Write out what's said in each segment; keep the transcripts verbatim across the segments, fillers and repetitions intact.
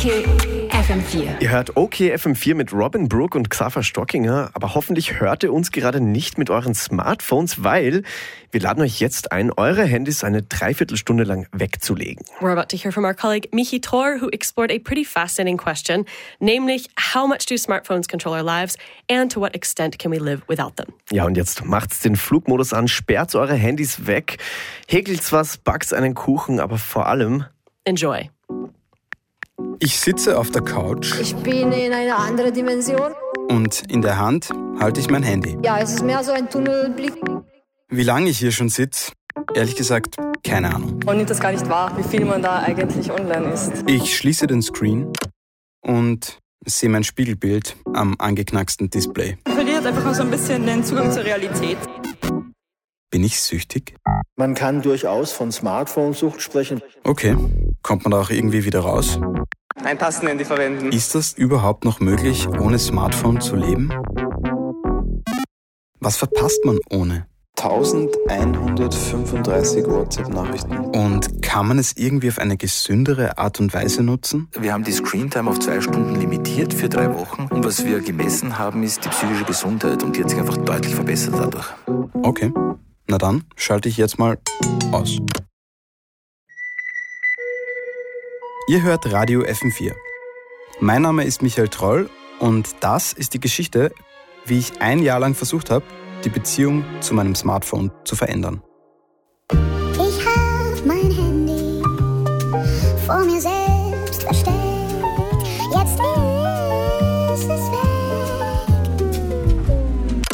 F M vier. Ihr hört OK F M vier mit Robin Brooke und Xaver Stockinger, aber hoffentlich hört ihr uns gerade nicht mit euren Smartphones, weil wir laden euch jetzt ein, eure Handys eine Dreiviertelstunde lang wegzulegen. We're about to hear from our colleague Michi Thor, who explored a pretty fascinating question, namely, how much do smartphones control our lives and to what extent can we live without them? Ja, und jetzt macht's den Flugmodus an, sperrt eure Handys weg, häkelt's was, backt's einen Kuchen, aber vor allem Enjoy. Ich sitze auf der Couch. Ich bin in einer anderen Dimension. Und in der Hand halte ich mein Handy. Ja, es ist mehr so ein Tunnelblick. Wie lange ich hier schon sitze, ehrlich gesagt, keine Ahnung. Man nimmt das gar nicht wahr, wie viel man da eigentlich online ist. Ich schließe den Screen und sehe mein Spiegelbild am angeknacksten Display. Man verliert einfach so ein bisschen den Zugang zur Realität. Bin ich süchtig? Man kann durchaus von Smartphone-Sucht sprechen. Okay, kommt man da auch irgendwie wieder raus? Ein Tastenhandy verwenden. Ist das überhaupt noch möglich, ohne Smartphone zu leben? Was verpasst man ohne? elfhundertfünfunddreißig WhatsApp-Nachrichten. Und kann man es irgendwie auf eine gesündere Art und Weise nutzen? Wir haben die Screentime auf zwei Stunden limitiert für drei Wochen. Und was wir gemessen haben, ist die psychische Gesundheit. Und die hat sich einfach deutlich verbessert dadurch. Okay, na dann schalte ich jetzt mal aus. Ihr hört Radio F M vier. Mein Name ist Michael Troll und das ist die Geschichte, wie ich ein Jahr lang versucht habe, die Beziehung zu meinem Smartphone zu verändern. Ich hab mein Handy vor mir selbst versteckt. Jetzt ist es weg.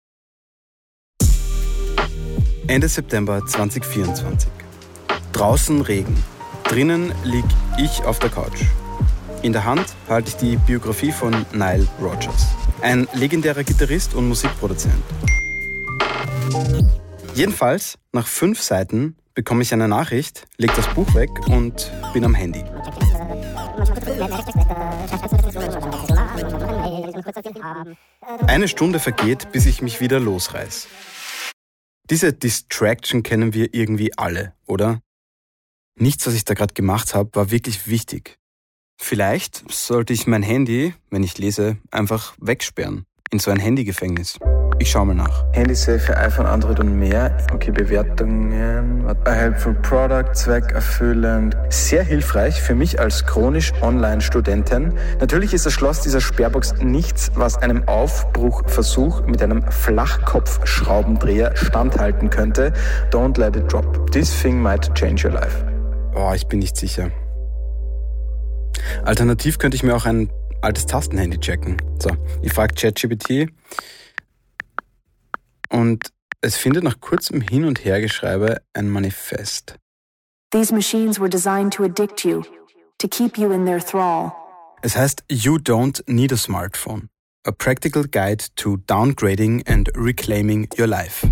Ende September zweitausendvierundzwanzig. Draußen Regen. Drinnen lieg ich auf der Couch. In der Hand halte ich die Biografie von Nile Rodgers, ein legendärer Gitarrist und Musikproduzent. Jedenfalls, nach fünf Seiten bekomme ich eine Nachricht, leg das Buch weg und bin am Handy. Eine Stunde vergeht, bis ich mich wieder losreiß. Diese Distraction kennen wir irgendwie alle, oder? Nichts, was ich da gerade gemacht habe, war wirklich wichtig. Vielleicht sollte ich mein Handy, wenn ich lese, einfach wegsperren. In so ein Handygefängnis. Ich schau mal nach. Handysafe für iPhone, Android und mehr. Okay, Bewertungen. A helpful product, zweckerfüllend. Sehr hilfreich für mich als chronisch Online-Studentin. Natürlich ist das Schloss dieser Sperrbox nichts, was einem Aufbruchversuch mit einem Flachkopfschraubendreher standhalten könnte. Don't let it drop. This thing might change your life. Oh, ich bin nicht sicher. Alternativ könnte ich mir auch ein altes Tastenhandy checken. So, ich frage ChatGPT und es findet nach kurzem Hin- und Hergeschreibe ein Manifest. These machines were designed to addict you, to keep you in their thrall. Es heißt You Don't Need a Smartphone. A Practical Guide to Downgrading and Reclaiming Your Life.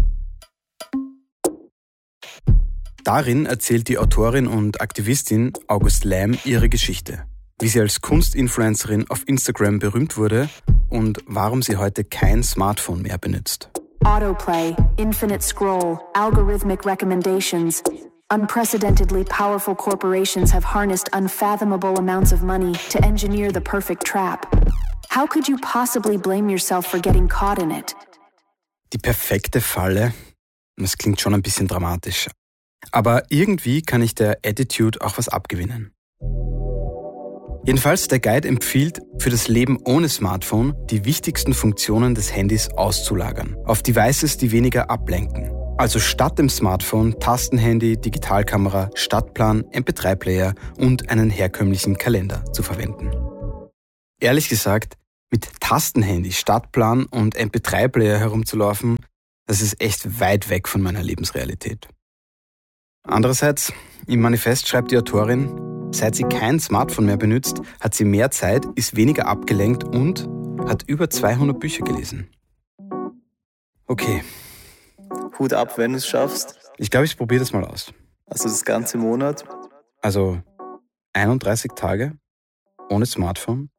Darin erzählt die Autorin und Aktivistin August Lam ihre Geschichte, wie sie als Kunstinfluencerin auf Instagram berühmt wurde und warum sie heute kein Smartphone mehr benutzt. Autoplay, infinite scroll, algorithmic recommendations. Unprecedentedly powerful corporations have harnessed unfathomable amounts of money to engineer the perfect trap. How could you possibly blame yourself for getting caught in it? Die perfekte Falle, das klingt schon ein bisschen dramatisch. Aber irgendwie kann ich der Attitude auch was abgewinnen. Jedenfalls, der Guide empfiehlt, für das Leben ohne Smartphone die wichtigsten Funktionen des Handys auszulagern. Auf Devices, die weniger ablenken. Also statt dem Smartphone Tastenhandy, Digitalkamera, Stadtplan, M P drei Player und einen herkömmlichen Kalender zu verwenden. Ehrlich gesagt, mit Tastenhandy, Stadtplan und M P drei Player herumzulaufen, das ist echt weit weg von meiner Lebensrealität. Andererseits, im Manifest schreibt die Autorin, seit sie kein Smartphone mehr benutzt, hat sie mehr Zeit, ist weniger abgelenkt und hat über zweihundert Bücher gelesen. Okay. Hut ab, wenn du es schaffst. Ich glaube, ich probiere das mal aus. Also das ganze Monat? Also einunddreißig Tage ohne Smartphone.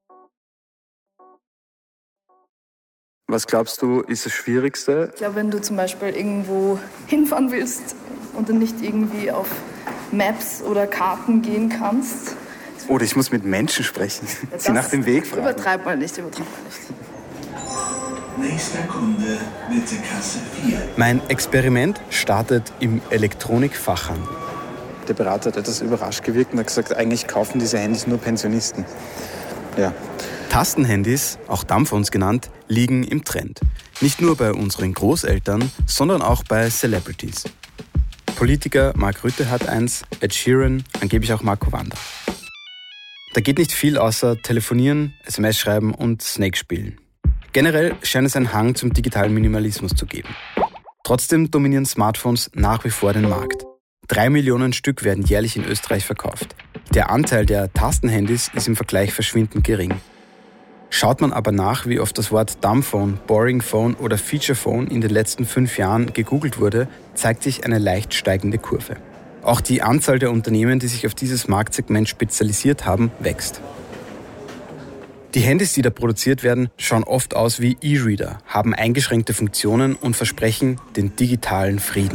Was glaubst du, ist das Schwierigste? Ich glaube, wenn du zum Beispiel irgendwo hinfahren willst und dann nicht irgendwie auf Maps oder Karten gehen kannst, Oder ich muss mit Menschen sprechen, ja, sie nach dem Weg fragen. Übertreib mal nicht, übertreib mal nicht. Nächster Kunde, bitte Kasse vier. Mein Experiment startet im Elektronikfachhandel. Der Berater hat etwas überrascht gewirkt und hat gesagt, eigentlich kaufen diese Handys nur Pensionisten. Ja. Tastenhandys, auch Dumbphones genannt, liegen im Trend. Nicht nur bei unseren Großeltern, sondern auch bei Celebrities. Politiker Mark Rutte hat eins, Ed Sheeran, angeblich auch Marco Wanda. Da geht nicht viel außer telefonieren, S M S schreiben und Snake spielen. Generell scheint es einen Hang zum digitalen Minimalismus zu geben. Trotzdem dominieren Smartphones nach wie vor den Markt. Drei Millionen Stück werden jährlich in Österreich verkauft. Der Anteil der Tastenhandys ist im Vergleich verschwindend gering. Schaut man aber nach, wie oft das Wort Dumbphone, Boring Phone oder Feature Phone in den letzten fünf Jahren gegoogelt wurde, zeigt sich eine leicht steigende Kurve. Auch die Anzahl der Unternehmen, die sich auf dieses Marktsegment spezialisiert haben, wächst. Die Handys, die da produziert werden, schauen oft aus wie E-Reader, haben eingeschränkte Funktionen und versprechen den digitalen Frieden.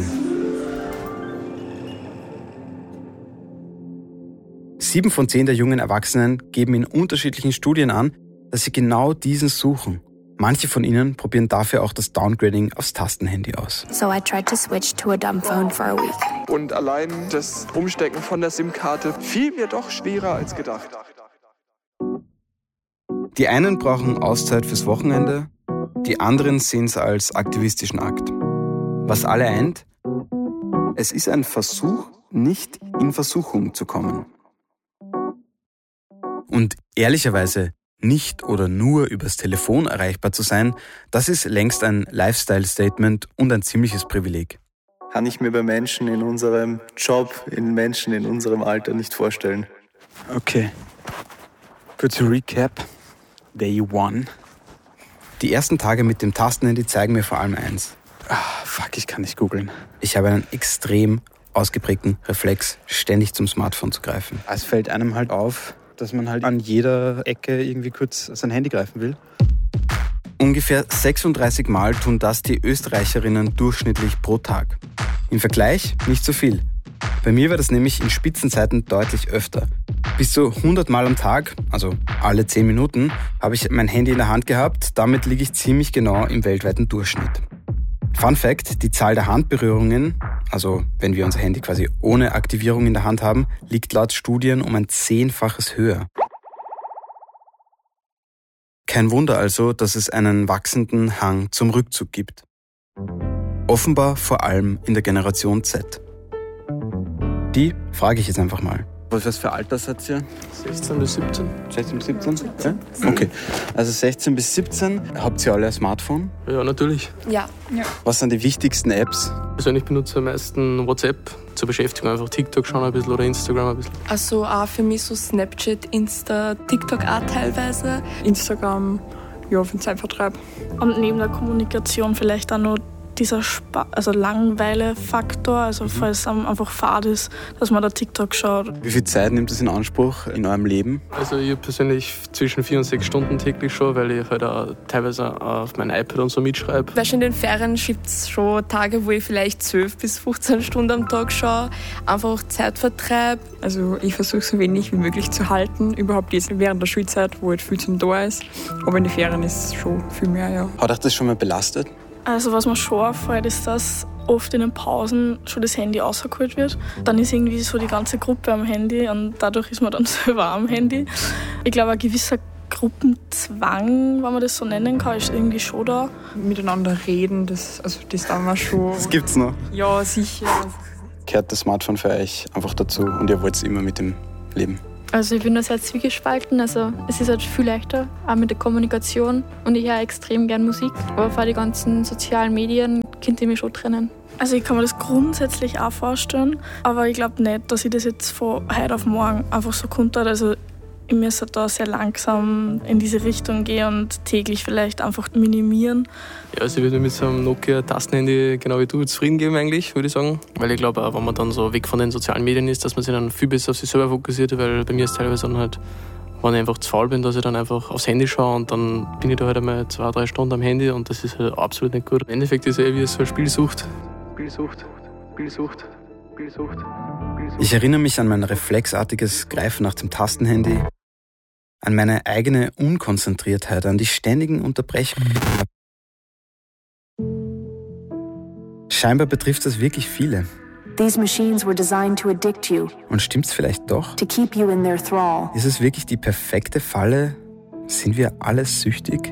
Sieben von zehn der jungen Erwachsenen geben in unterschiedlichen Studien an, dass sie genau diesen suchen. Manche von ihnen probieren dafür auch das Downgrading aufs Tastenhandy aus. So I tried to switch to a dumb phone for a week. Und allein das Umstecken von der SIM-Karte fiel mir doch schwerer als gedacht. Die einen brauchen Auszeit fürs Wochenende, die anderen sehen es als aktivistischen Akt. Was alle eint, es ist ein Versuch, nicht in Versuchung zu kommen. Und ehrlicherweise nicht oder nur übers Telefon erreichbar zu sein, das ist längst ein Lifestyle-Statement und ein ziemliches Privileg. Kann ich mir bei Menschen in unserem Job, in Menschen in unserem Alter nicht vorstellen. Okay. Kurze Recap. Day one. Die ersten Tage mit dem Tastenhandy zeigen mir vor allem eins. Ah, fuck, ich kann nicht googeln. Ich habe einen extrem ausgeprägten Reflex, ständig zum Smartphone zu greifen. Es fällt einem halt auf, dass man halt an jeder Ecke irgendwie kurz sein Handy greifen will. Ungefähr sechsunddreißig Mal tun das die Österreicherinnen durchschnittlich pro Tag. Im Vergleich nicht so viel. Bei mir war das nämlich in Spitzenzeiten deutlich öfter. Bis zu hundert Mal am Tag, also alle zehn Minuten, habe ich mein Handy in der Hand gehabt. Damit liege ich ziemlich genau im weltweiten Durchschnitt. Fun Fact, die Zahl der Handberührungen, also wenn wir unser Handy quasi ohne Aktivierung in der Hand haben, liegt laut Studien um ein Zehnfaches höher. Kein Wunder also, dass es einen wachsenden Hang zum Rückzug gibt. Offenbar vor allem in der Generation Z. Die frage ich jetzt einfach mal. Was für Alter seid ihr? sechzehn bis siebzehn. sechzehn bis siebzehn? Ja? Okay. Also sechzehn bis siebzehn. Habt ihr alle ein Smartphone? Ja, natürlich. Ja. ja. Was sind die wichtigsten Apps? Persönlich benutze am meisten WhatsApp zur Beschäftigung, einfach TikTok schauen ein bisschen oder Instagram ein bisschen. Also auch für mich so Snapchat, Insta, TikTok auch teilweise. Instagram, ja, für den Zeitvertreib. Und neben der Kommunikation vielleicht auch noch dieser Spa- also Langeweile-Faktor, also mhm. falls es einfach fad ist, dass man da TikTok schaut. Wie viel Zeit nimmt das in Anspruch in eurem Leben? Also ich persönlich zwischen vier und sechs Stunden täglich schon, weil ich halt auch teilweise auf mein iPad und so mitschreibe. Weil schon in den Ferien gibt es schon Tage, wo ich vielleicht zwölf bis fünfzehn Stunden am Tag schaue, einfach Zeitvertreib. Also ich versuche so wenig wie möglich zu halten, überhaupt jetzt während der Schulzeit, wo halt viel zum da ist. Aber in den Ferien ist es schon viel mehr, ja. Hat euch das schon mal belastet? Also was mir schon auffällt, ist, dass oft in den Pausen schon das Handy rausgeholt wird. Dann ist irgendwie so die ganze Gruppe am Handy und dadurch ist man dann selber am Handy. Ich glaube, ein gewisser Gruppenzwang, wenn man das so nennen kann, ist irgendwie schon da. Miteinander reden, das, also das haben wir schon. Das gibt's noch? Ja, sicher. Gehört das Smartphone für euch einfach dazu und ihr wollt es immer mit dem leben? Also ich bin da sehr zwiegespalten, also es ist halt viel leichter, auch mit der Kommunikation und ich höre extrem gern Musik, aber vor die ganzen sozialen Medien könnte ich mich schon trennen. Also ich kann mir das grundsätzlich auch vorstellen, aber ich glaube nicht, dass ich das jetzt von heute auf morgen einfach so konnte. Also ich müsste da sehr langsam in diese Richtung gehen und täglich vielleicht einfach minimieren. Ja, also ich würde mit so einem Nokia-Tastenhandy genau wie du zufrieden geben eigentlich, würde ich sagen. Weil ich glaube, wenn man dann so weg von den sozialen Medien ist, dass man sich dann viel besser auf sich selber fokussiert, weil bei mir ist teilweise dann halt, wenn ich einfach zu faul bin, dass ich dann einfach aufs Handy schaue und dann bin ich da halt einmal zwei, drei Stunden am Handy und das ist halt absolut nicht gut. Im Endeffekt ist es eher wie so eine Spielsucht. Spielsucht, Spielsucht, Ich erinnere mich an mein reflexartiges Greifen nach dem Tastenhandy, an meine eigene Unkonzentriertheit, an die ständigen Unterbrechungen. Scheinbar betrifft das wirklich viele. These machines were designed to addict you. Und stimmt's vielleicht doch? To keep you in their thrall. Ist es wirklich die perfekte Falle? Sind wir alle süchtig?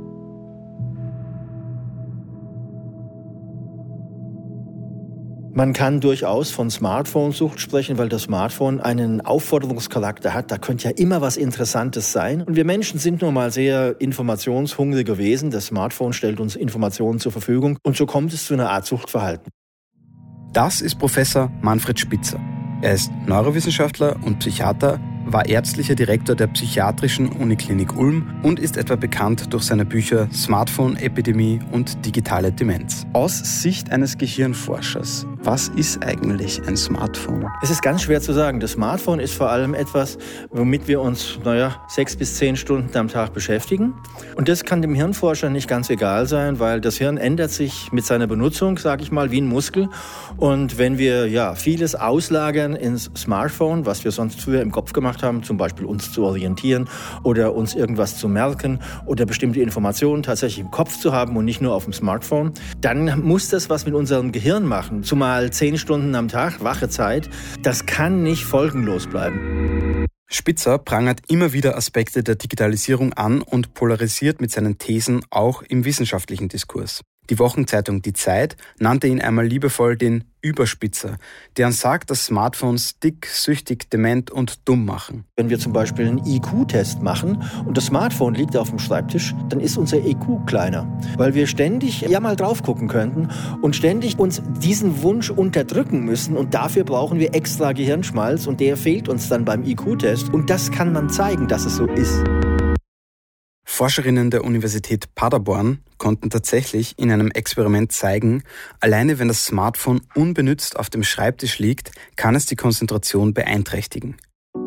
Man kann durchaus von Smartphone-Sucht sprechen, weil das Smartphone einen Aufforderungscharakter hat. Da könnte ja immer was Interessantes sein. Und wir Menschen sind nun mal sehr informationshungrige Wesen. Das Smartphone stellt uns Informationen zur Verfügung. Und so kommt es zu einer Art Suchtverhalten. Das ist Professor Manfred Spitzer. Er ist Neurowissenschaftler und Psychiater, war ärztlicher Direktor der Psychiatrischen Uniklinik Ulm und ist etwa bekannt durch seine Bücher Smartphone-Epidemie und digitale Demenz. Aus Sicht eines Gehirnforschers, was ist eigentlich ein Smartphone? Es ist ganz schwer zu sagen. Das Smartphone ist vor allem etwas, womit wir uns, naja, sechs bis zehn Stunden am Tag beschäftigen. Und das kann dem Hirnforscher nicht ganz egal sein, weil das Hirn ändert sich mit seiner Benutzung, sage ich mal, wie ein Muskel. Und wenn wir ja vieles auslagern ins Smartphone, was wir sonst früher im Kopf gemacht haben, zum Beispiel uns zu orientieren oder uns irgendwas zu merken oder bestimmte Informationen tatsächlich im Kopf zu haben und nicht nur auf dem Smartphone, dann muss das was mit unserem Gehirn machen. Zumal zehn Stunden am Tag, wache Zeit, das kann nicht folgenlos bleiben. Spitzer prangert immer wieder Aspekte der Digitalisierung an und polarisiert mit seinen Thesen auch im wissenschaftlichen Diskurs. Die Wochenzeitung Die Zeit nannte ihn einmal liebevoll den Überspitzer, der uns sagt, dass Smartphones dick, süchtig, dement und dumm machen. Wenn wir zum Beispiel einen I Q-Test machen und das Smartphone liegt auf dem Schreibtisch, dann ist unser I Q kleiner, weil wir ständig ja mal drauf gucken könnten und ständig uns diesen Wunsch unterdrücken müssen und dafür brauchen wir extra Gehirnschmalz und der fehlt uns dann beim I Q-Test und das kann man zeigen, dass es so ist. Forscherinnen der Universität Paderborn konnten tatsächlich in einem Experiment zeigen, alleine wenn das Smartphone unbenutzt auf dem Schreibtisch liegt, kann es die Konzentration beeinträchtigen.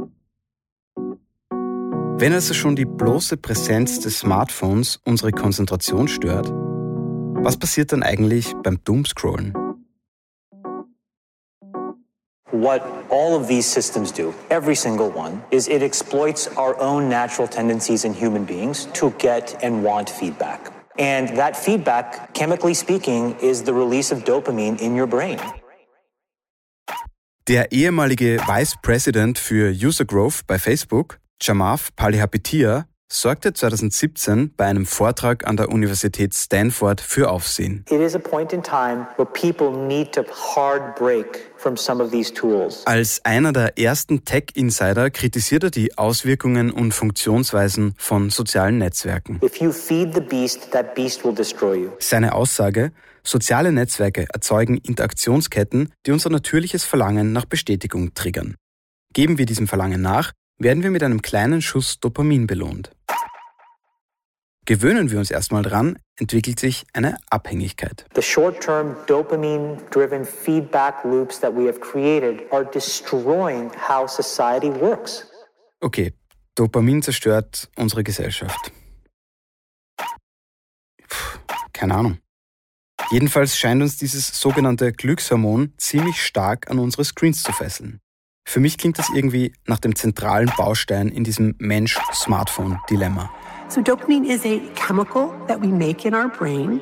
Wenn also schon die bloße Präsenz des Smartphones unsere Konzentration stört, was passiert dann eigentlich beim Doomscrollen? What all of these systems do, every single one, is it exploits our own natural tendencies in human beings to get and want feedback. And that feedback, chemically speaking, is the release of dopamine in your brain. Der ehemalige Vice President für User Growth bei Facebook, Chamath Palihapitiya, sorgte zwanzig siebzehn bei einem Vortrag an der Universität Stanford für Aufsehen. It is a point in time where people need to hard break from some of these tools. Als einer der ersten Tech-Insider kritisiert er die Auswirkungen und Funktionsweisen von sozialen Netzwerken. If you feed the beast, that beast will destroy you. Seine Aussage: Soziale Netzwerke erzeugen Interaktionsketten, die unser natürliches Verlangen nach Bestätigung triggern. Geben wir diesem Verlangen nach, werden wir mit einem kleinen Schuss Dopamin belohnt. Gewöhnen wir uns erstmal dran, entwickelt sich eine Abhängigkeit. The short-term dopamine-driven feedback loops that we have created are destroying how society works. Okay, Dopamin zerstört unsere Gesellschaft. Puh, keine Ahnung. Jedenfalls scheint uns dieses sogenannte Glückshormon ziemlich stark an unsere Screens zu fesseln. Für mich klingt das irgendwie nach dem zentralen Baustein in diesem Mensch-Smartphone-Dilemma. So dopamine is a chemical that we make in our brain.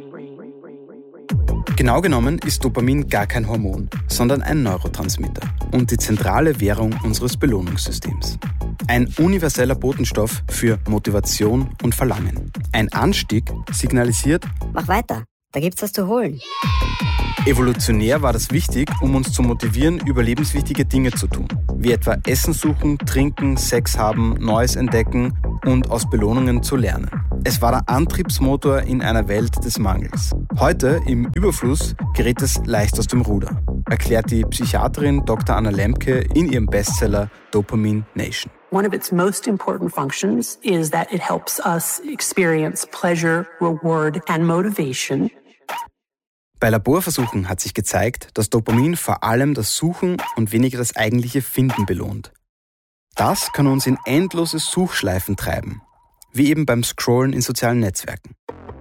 Genau genommen ist Dopamin gar kein Hormon, sondern ein Neurotransmitter und die zentrale Währung unseres Belohnungssystems. Ein universeller Botenstoff für Motivation und Verlangen. Ein Anstieg signalisiert: Mach weiter, da gibt's was zu holen. Evolutionär war das wichtig, um uns zu motivieren, überlebenswichtige Dinge zu tun. Wie etwa Essen suchen, trinken, Sex haben, Neues entdecken und aus Belohnungen zu lernen. Es war der Antriebsmotor in einer Welt des Mangels. Heute, im Überfluss, gerät es leicht aus dem Ruder, erklärt die Psychiaterin Doktor Anna Lembke in ihrem Bestseller Dopamine Nation. One of its most important functions is that it helps us experience pleasure, reward and motivation. Bei Laborversuchen hat sich gezeigt, dass Dopamin vor allem das Suchen und weniger das eigentliche Finden belohnt. Das kann uns in endlose Suchschleifen treiben, wie eben beim Scrollen in sozialen Netzwerken.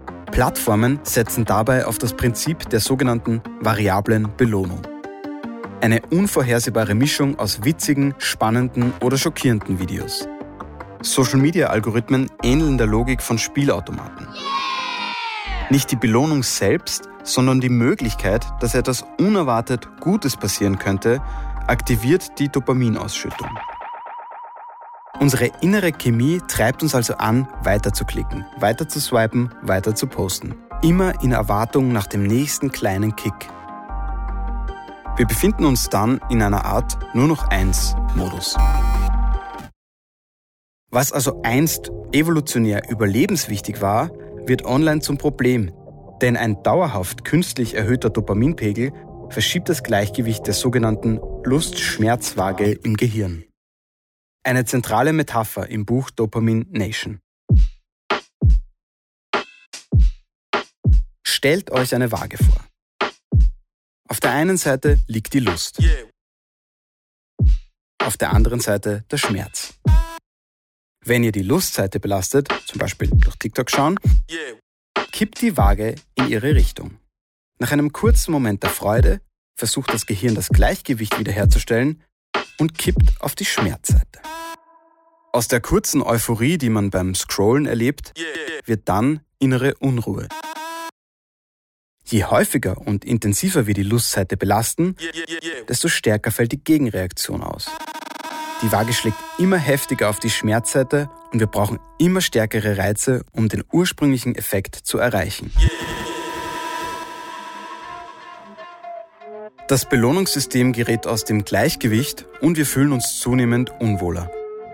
Plattformen setzen dabei auf das Prinzip der sogenannten variablen Belohnung. Eine unvorhersehbare Mischung aus witzigen, spannenden oder schockierenden Videos. Social-Media-Algorithmen ähneln der Logik von Spielautomaten. Nicht die Belohnung selbst, sondern die Möglichkeit, dass etwas unerwartet Gutes passieren könnte, aktiviert die Dopaminausschüttung. Unsere innere Chemie treibt uns also an, weiter zu klicken, weiter zu swipen, weiter zu posten. Immer in Erwartung nach dem nächsten kleinen Kick. Wir befinden uns dann in einer Art Nur-noch-eins-Modus. Was also einst evolutionär überlebenswichtig war, wird online zum Problem. Denn ein dauerhaft künstlich erhöhter Dopaminpegel verschiebt das Gleichgewicht der sogenannten Lust-Schmerz-Waage im Gehirn. Eine zentrale Metapher im Buch Dopamine Nation. Stellt euch eine Waage vor. Auf der einen Seite liegt die Lust. Auf der anderen Seite der Schmerz. Wenn ihr die Lustseite belastet, zum Beispiel durch TikTok schauen, kippt die Waage in ihre Richtung. Nach einem kurzen Moment der Freude versucht das Gehirn das Gleichgewicht wiederherzustellen und kippt auf die Schmerzseite. Aus der kurzen Euphorie, die man beim Scrollen erlebt, wird dann innere Unruhe. Je häufiger und intensiver wir die Lustseite belasten, desto stärker fällt die Gegenreaktion aus. Die Waage schlägt immer heftiger auf die Schmerzseite und wir brauchen immer stärkere Reize, um den ursprünglichen Effekt zu erreichen. Das Belohnungssystem gerät aus dem Gleichgewicht und wir fühlen uns zunehmend unwohler.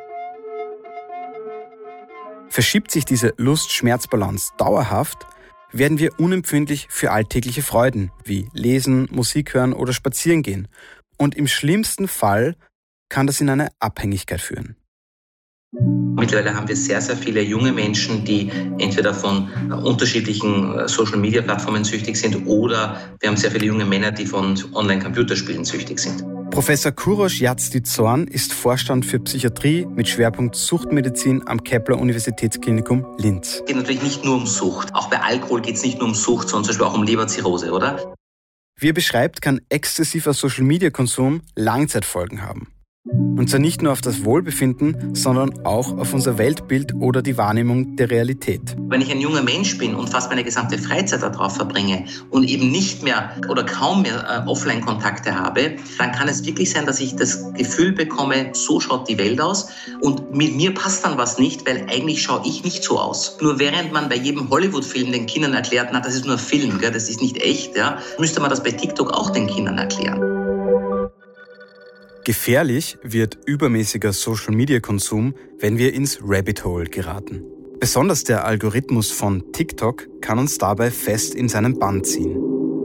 Verschiebt sich diese Lust-Schmerz-Balance dauerhaft, werden wir unempfindlich für alltägliche Freuden wie Lesen, Musik hören oder spazieren gehen. Und im schlimmsten Fall kann das in eine Abhängigkeit führen. Mittlerweile haben wir sehr, sehr viele junge Menschen, die entweder von unterschiedlichen Social-Media-Plattformen süchtig sind oder wir haben sehr viele junge Männer, die von Online-Computerspielen süchtig sind. Professor Kurosh Yazdi-Zorn ist Vorstand für Psychiatrie mit Schwerpunkt Suchtmedizin am Kepler-Universitätsklinikum Linz. Es geht natürlich nicht nur um Sucht. Auch bei Alkohol geht es nicht nur um Sucht, sondern zum Beispiel auch um Leberzirrhose, oder? Wie er beschreibt, kann exzessiver Social-Media-Konsum Langzeitfolgen haben. Und zwar nicht nur auf das Wohlbefinden, sondern auch auf unser Weltbild oder die Wahrnehmung der Realität. Wenn ich ein junger Mensch bin und fast meine gesamte Freizeit darauf verbringe und eben nicht mehr oder kaum mehr äh, Offline-Kontakte habe, dann kann es wirklich sein, dass ich das Gefühl bekomme, so schaut die Welt aus und mit mir passt dann was nicht, weil eigentlich schaue ich nicht so aus. Nur während man bei jedem Hollywood-Film den Kindern erklärt, na, das ist nur ein Film, gell, das ist nicht echt, ja, müsste man das bei TikTok auch den Kindern erklären. Gefährlich wird übermäßiger Social-Media-Konsum, wenn wir ins Rabbit Hole geraten. Besonders der Algorithmus von TikTok kann uns dabei fest in seinen Bann ziehen.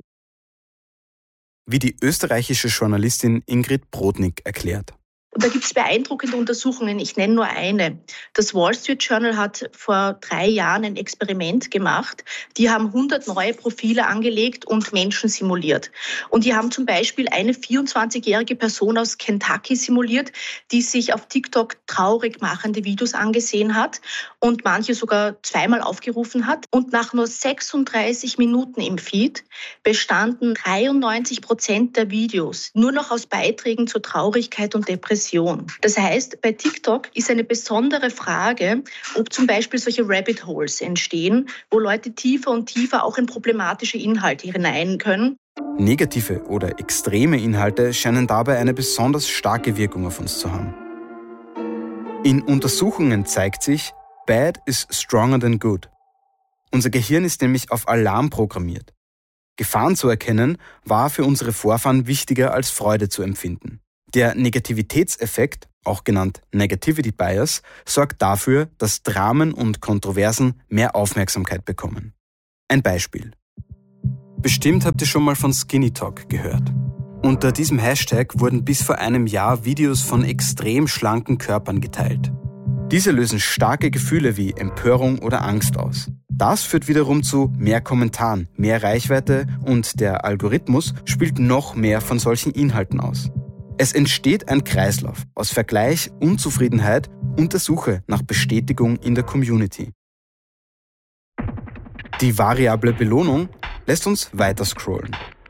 Wie die österreichische Journalistin Ingrid Brodnik erklärt. Und da gibt es beeindruckende Untersuchungen. Ich nenne nur eine. Das Wall Street Journal hat vor drei Jahren ein Experiment gemacht. Die haben hundert neue Profile angelegt und Menschen simuliert. Und die haben zum Beispiel eine vierundzwanzigjährige Person aus Kentucky simuliert, die sich auf TikTok traurig machende Videos angesehen hat und manche sogar zweimal aufgerufen hat. Und nach nur sechsunddreißig Minuten im Feed bestanden dreiundneunzig Prozent der Videos nur noch aus Beiträgen zur Traurigkeit und Depression. Das heißt, bei TikTok ist eine besondere Frage, ob zum Beispiel solche Rabbit Holes entstehen, wo Leute tiefer und tiefer auch in problematische Inhalte hinein können. Negative oder extreme Inhalte scheinen dabei eine besonders starke Wirkung auf uns zu haben. In Untersuchungen zeigt sich, bad is stronger than good. Unser Gehirn ist nämlich auf Alarm programmiert. Gefahren zu erkennen war für unsere Vorfahren wichtiger als Freude zu empfinden. Der Negativitätseffekt, auch genannt Negativity Bias, sorgt dafür, dass Dramen und Kontroversen mehr Aufmerksamkeit bekommen. Ein Beispiel. Bestimmt habt ihr schon mal von Skinny Talk gehört. Unter diesem Hashtag wurden bis vor einem Jahr Videos von extrem schlanken Körpern geteilt. Diese lösen starke Gefühle wie Empörung oder Angst aus. Das führt wiederum zu mehr Kommentaren, mehr Reichweite und der Algorithmus spielt noch mehr von solchen Inhalten aus. Es entsteht ein Kreislauf aus Vergleich, Unzufriedenheit und der Suche nach Bestätigung in der Community. Die variable Belohnung lässt uns weiter scrollen.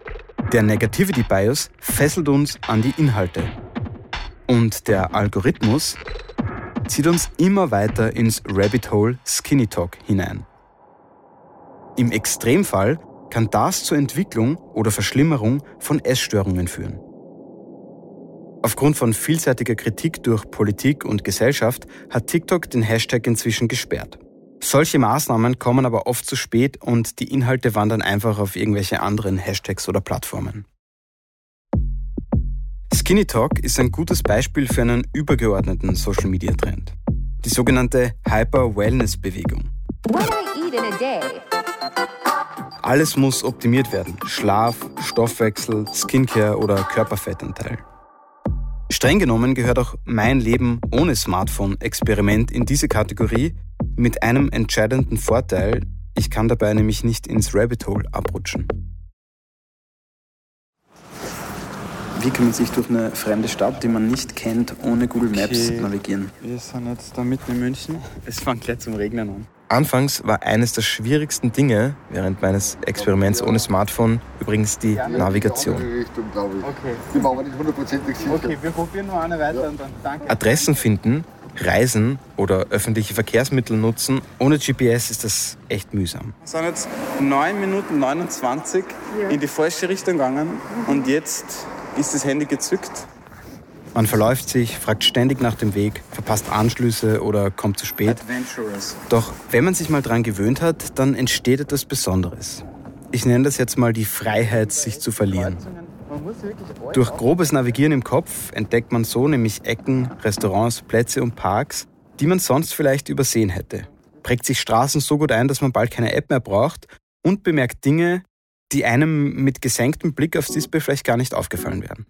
Der Negativity Bias fesselt uns an die Inhalte. Und der Algorithmus zieht uns immer weiter ins Rabbit Hole Skinny Talk hinein. Im Extremfall kann das zur Entwicklung oder Verschlimmerung von Essstörungen führen. Aufgrund von vielseitiger Kritik durch Politik und Gesellschaft hat TikTok den Hashtag inzwischen gesperrt. Solche Maßnahmen kommen aber oft zu spät und die Inhalte wandern einfach auf irgendwelche anderen Hashtags oder Plattformen. Skinny Talk ist ein gutes Beispiel für einen übergeordneten Social-Media-Trend. Die sogenannte Hyper-Wellness-Bewegung. Alles muss optimiert werden. Schlaf, Stoffwechsel, Skincare oder Körperfettanteil. Streng genommen gehört auch mein Leben ohne Smartphone-Experiment in diese Kategorie mit einem entscheidenden Vorteil: Ich kann dabei nämlich nicht ins Rabbit Hole abrutschen. Wie kann man sich durch eine fremde Stadt, die man nicht kennt, ohne Google Maps okay. navigieren? Wir sind jetzt da mitten in München. Es fängt gleich zum Regnen an. Anfangs war eines der schwierigsten Dinge während meines Experiments ohne Smartphone übrigens die Navigation. Okay. Die machen wir nicht hundertprozentig sicher. Okay, wir probieren noch eine weiter ja. und dann danke. Adressen finden, reisen oder öffentliche Verkehrsmittel nutzen, ohne G P S ist das echt mühsam. Wir sind jetzt neun Minuten neunundzwanzig ja. in die falsche Richtung gegangen und jetzt ist das Handy gezückt. Man verläuft sich, fragt ständig nach dem Weg, verpasst Anschlüsse oder kommt zu spät. Adventurous. Doch wenn man sich mal dran gewöhnt hat, dann entsteht etwas Besonderes. Ich nenne das jetzt mal die Freiheit, sich zu verlieren. Durch grobes Navigieren im Kopf entdeckt man so nämlich Ecken, Restaurants, Plätze und Parks, die man sonst vielleicht übersehen hätte. Prägt sich Straßen so gut ein, dass man bald keine App mehr braucht und bemerkt Dinge, die einem mit gesenktem Blick aufs Display vielleicht gar nicht aufgefallen wären.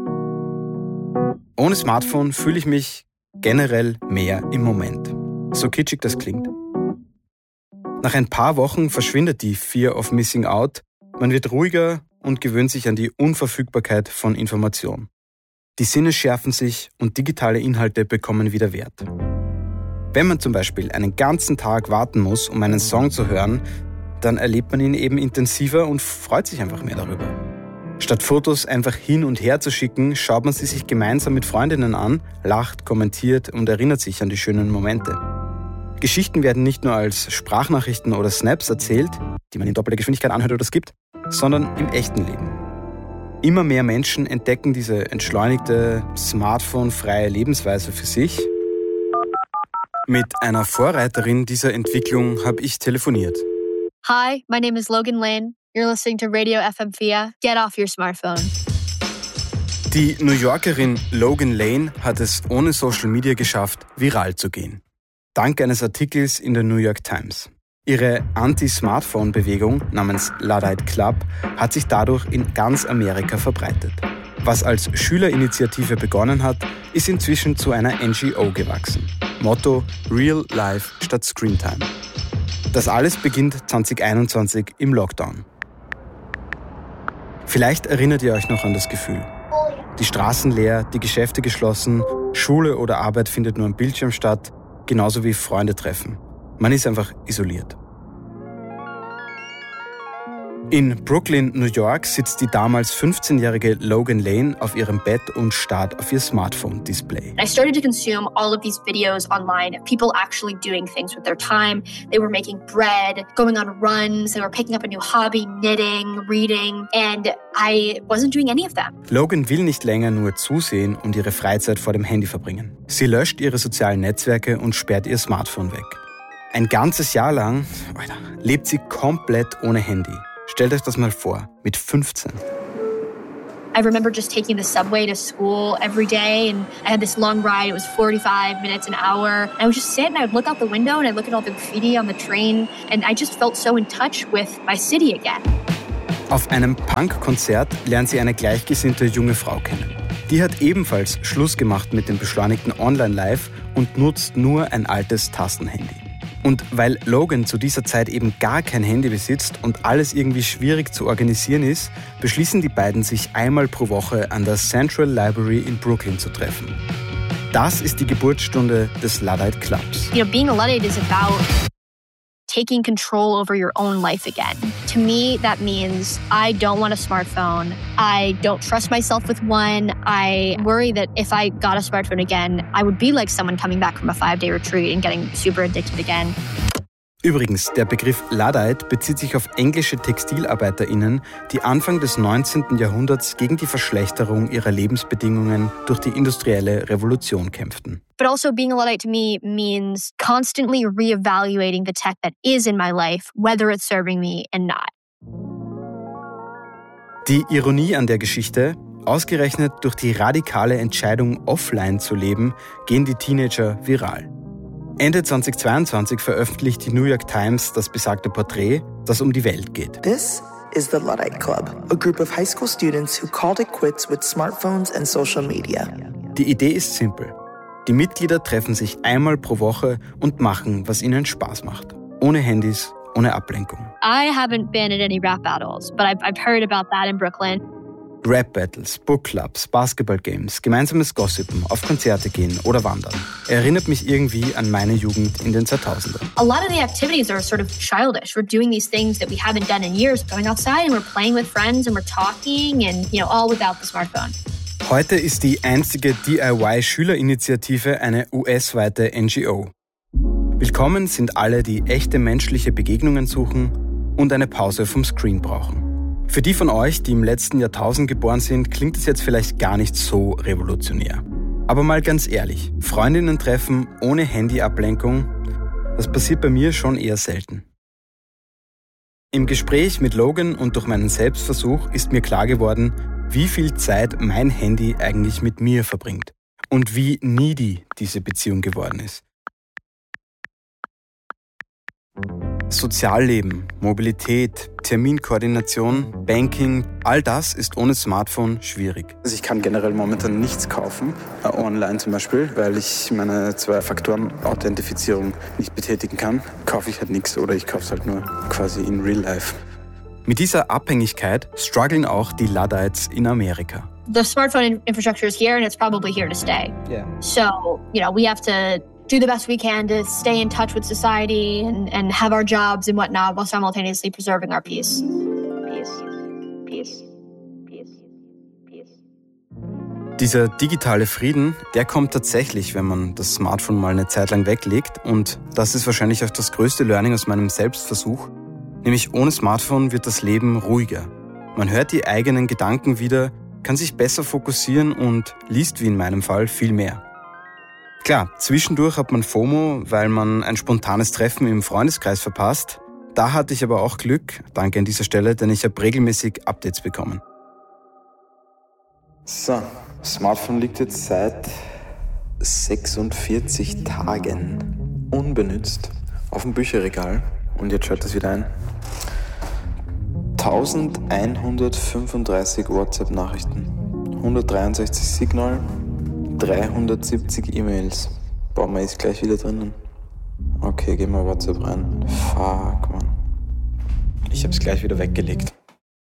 Ohne Smartphone fühle ich mich generell mehr im Moment. So kitschig das klingt. Nach ein paar Wochen verschwindet die Fear of Missing Out, man wird ruhiger und gewöhnt sich an die Unverfügbarkeit von Information. Die Sinne schärfen sich und digitale Inhalte bekommen wieder Wert. Wenn man zum Beispiel einen ganzen Tag warten muss, um einen Song zu hören, dann erlebt man ihn eben intensiver und freut sich einfach mehr darüber. Statt Fotos einfach hin und her zu schicken, schaut man sie sich gemeinsam mit Freundinnen an, lacht, kommentiert und erinnert sich an die schönen Momente. Geschichten werden nicht nur als Sprachnachrichten oder Snaps erzählt, die man in doppelter Geschwindigkeit anhört oder skippt, sondern im echten Leben. Immer mehr Menschen entdecken diese entschleunigte, smartphone-freie Lebensweise für sich. Mit einer Vorreiterin dieser Entwicklung habe ich telefoniert. Hi, my name is Logan Lane. You're listening to Radio F M V I A. Get off your smartphone. Die New Yorkerin Logan Lane hat es ohne Social Media geschafft, viral zu gehen. Dank eines Artikels in der New York Times. Ihre Anti-Smartphone-Bewegung namens Luddite Club hat sich dadurch in ganz Amerika verbreitet. Was als Schülerinitiative begonnen hat, ist inzwischen zu einer N G O gewachsen. Motto: Real Life statt Screentime. Das alles beginnt zwanzig einundzwanzig im Lockdown. Vielleicht erinnert ihr euch noch an das Gefühl. Die Straßen leer, die Geschäfte geschlossen, Schule oder Arbeit findet nur am Bildschirm statt, genauso wie Freunde treffen. Man ist einfach isoliert. In Brooklyn, New York, sitzt die damals fünfzehnjährige Logan Lane auf ihrem Bett und starrt auf ihr Smartphone-Display. I started to consume all of these videos online of people actually doing things with their time. They were making bread, going on runs, they were picking up a new hobby, knitting, reading, and I wasn't doing any of them. Logan will nicht länger nur zusehen und ihre Freizeit vor dem Handy verbringen. Sie löscht ihre sozialen Netzwerke und sperrt ihr Smartphone weg. Ein ganzes Jahr lang, Alter, lebt sie komplett ohne Handy. Stellt euch das mal vor, mit fünfzehn. I remember just taking the subway to school every day, and I had this long ride. It was forty-five minutes, an hour. I would just sit and I would look out the window and I'd look at all the graffiti on the train, and I just felt so in touch with my city again. Auf einem Punk-Konzert lernt sie eine gleichgesinnte junge Frau kennen. Die hat ebenfalls Schluss gemacht mit dem beschleunigten Online-Life und nutzt nur ein altes Tastenhandy. Und weil Logan zu dieser Zeit eben gar kein Handy besitzt und alles irgendwie schwierig zu organisieren ist, beschließen die beiden, sich einmal pro Woche an der Central Library in Brooklyn zu treffen. Das ist die Geburtsstunde des Luddite Clubs. You know, being a Luddite is about taking control over your own life again. To me, that means I don't want a smartphone. I don't trust myself with one. I worry that if I got a smartphone again, I would be like someone coming back from a five-day retreat and getting super addicted again. Übrigens, der Begriff Luddite bezieht sich auf englische TextilarbeiterInnen, die Anfang des neunzehnten Jahrhunderts gegen die Verschlechterung ihrer Lebensbedingungen durch die industrielle Revolution kämpften. But also being a Luddite to me means constantly reevaluating the tech that is in my life, whether it's serving me and not. Die Ironie an der Geschichte: Ausgerechnet durch die radikale Entscheidung, offline zu leben, gehen die Teenager viral. Ende zweitausendzweiundzwanzig veröffentlicht die New York Times das besagte Porträt, das um die Welt geht. This is the Luddite Club, a group of high school students who called it quits with smartphones and social media. Die Idee ist simpel. Die Mitglieder treffen sich einmal pro Woche und machen, was ihnen Spaß macht. Ohne Handys, ohne Ablenkung. I haven't been at any rap battles, but I've, I've heard about that in Brooklyn. Rap-Battles, Bookclubs, Basketball-Games, gemeinsames Gossipen, auf Konzerte gehen oder wandern. Erinnert mich irgendwie an meine Jugend in den zweitausendern. A lot of the activities are sort of childish. We're doing these things that we haven't done in years, going outside and we're playing with friends and we're talking and, you know, all without the smartphone. Heute ist die einzige D I Y-Schülerinitiative eine U S-weite N G O. Willkommen sind alle, die echte menschliche Begegnungen suchen und eine Pause vom Screen brauchen. Für die von euch, die im letzten Jahrtausend geboren sind, klingt es jetzt vielleicht gar nicht so revolutionär. Aber mal ganz ehrlich, Freundinnen treffen ohne Handyablenkung, das passiert bei mir schon eher selten. Im Gespräch mit Logan und durch meinen Selbstversuch ist mir klar geworden, wie viel Zeit mein Handy eigentlich mit mir verbringt und wie needy diese Beziehung geworden ist. Sozialleben, Mobilität, Terminkoordination, Banking, all das ist ohne Smartphone schwierig. Also ich kann generell momentan nichts kaufen, äh, online zum Beispiel, weil ich meine Zwei-Faktoren-Authentifizierung nicht betätigen kann. Kaufe ich halt nichts oder ich kaufe es halt nur quasi in real life. Mit dieser Abhängigkeit strugglen auch die Luddites in Amerika. The smartphone infrastructure is here and it's probably here to stay. Yeah. So, you know, we have to do the best we can to stay in touch with society and, and have our jobs and whatnot while simultaneously preserving our peace. Peace, peace, peace, peace. Dieser digitale Frieden, der kommt tatsächlich, wenn man das Smartphone mal eine Zeit lang weglegt. Und das ist wahrscheinlich auch das größte Learning aus meinem Selbstversuch. Nämlich ohne Smartphone wird das Leben ruhiger. Man hört die eigenen Gedanken wieder, kann sich besser fokussieren und liest, wie in meinem Fall, viel mehr. Klar, zwischendurch hat man FOMO, weil man ein spontanes Treffen im Freundeskreis verpasst. Da hatte ich aber auch Glück, danke an dieser Stelle, denn ich habe regelmäßig Updates bekommen. So, das Smartphone liegt jetzt seit sechsundvierzig Tagen unbenutzt auf dem Bücherregal. Und jetzt schaut das wieder ein. elfhundertfünfunddreißig WhatsApp-Nachrichten, hundertdreiundsechzig Signal, dreihundertsiebzig E-Mails. Boah, man ist gleich wieder drinnen. Okay, gehen wir WhatsApp rein. Fuck, man. Ich hab's gleich wieder weggelegt.